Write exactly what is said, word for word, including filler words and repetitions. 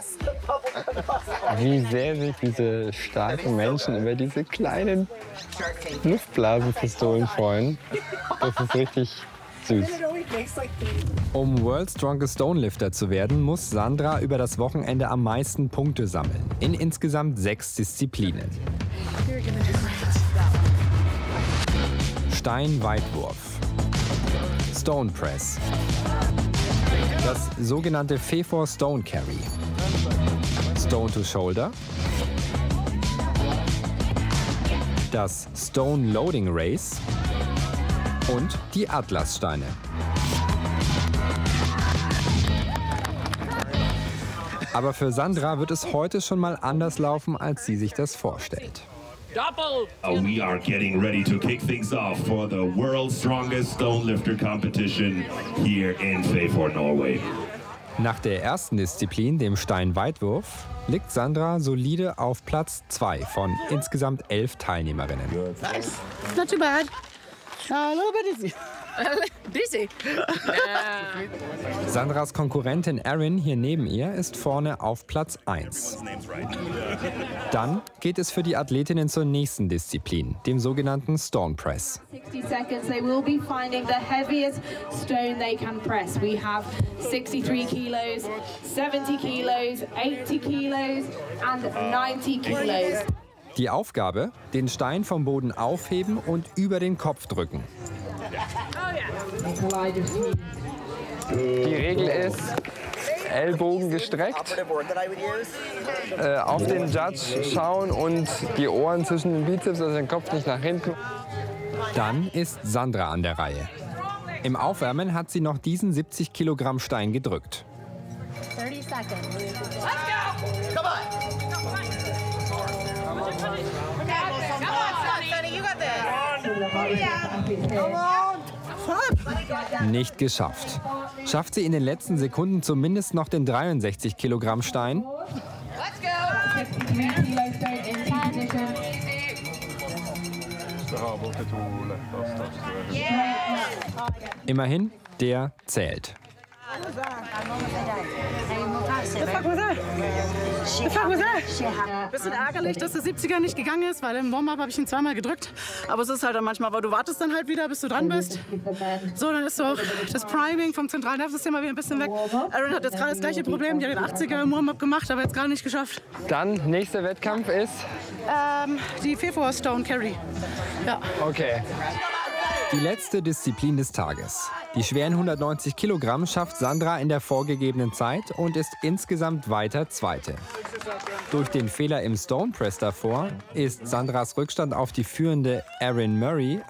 Wie sehr sich diese starken Menschen über diese kleinen Luftblasenpistolen freuen. Das ist richtig süß. Um World's Strongest Stonelifter zu werden, muss Sandra über das Wochenende am meisten Punkte sammeln. In insgesamt sechs Disziplinen. Steinweitwurf, Stone Press, das sogenannte Pfeffer Stone Carry, Stone to Shoulder, das Stone Loading Race und die Atlassteine. Aber für Sandra wird es heute schon mal anders laufen, als sie sich das vorstellt. Uh, we are getting ready to kick things off for the World's Strongest Stone Lifter Competition here in Pfeffer, Norway. Nach der ersten Disziplin, dem Steinweitwurf, liegt Sandra solide auf Platz zwei von insgesamt elf Teilnehmerinnen. Nice. Not too bad. Uh, a little bit dizzy. Dizzy? Sandras Konkurrentin Erin hier neben ihr ist vorne auf Platz eins. Dann geht es für die Athletinnen zur nächsten Disziplin, dem sogenannten Stone Press. sixty seconds, they will be finding the heaviest stone they can press. We have sixty-three kilos, seventy kilos, eighty kilos and ninety kilos. Die Aufgabe, den Stein vom Boden aufheben und über den Kopf drücken. Die Regel ist, Ellbogen gestreckt, äh, auf den Judge schauen und die Ohren zwischen den Bizeps, also den Kopf nicht nach hinten. Dann ist Sandra an der Reihe. Im Aufwärmen hat sie noch diesen siebzig Kilogramm Stein gedrückt. thirty seconds. Let's go! Come on! Come on, Sonny, you got this. Come on! Nicht geschafft. Schafft sie in den letzten Sekunden zumindest noch den dreiundsechzig Kilogramm Stein? Let's go! Immerhin, der zählt. Bisschen ärgerlich, dass der siebziger nicht gegangen ist, weil im Warm-up habe ich ihn zweimal gedrückt. Aber es ist halt dann manchmal, aber du wartest dann halt wieder, bis du dran bist. So, dann ist so das Priming vom zentralen Nervensystem mal wieder ein bisschen weg. Erin hat jetzt gerade das gleiche Problem, die hat den achtziger im Warm-up gemacht, aber jetzt gerade nicht geschafft. Dann, nächster Wettkampf ist? Ähm, die Pfeffer Stone Carry. Ja. Okay. Die letzte Disziplin des Tages. Die schweren hundertneunzig Kilogramm schafft Sandra in der vorgegebenen Zeit und ist insgesamt weiter Zweite. Durch den Fehler im Stone Press davor ist Sandras Rückstand auf die führende Erin Murray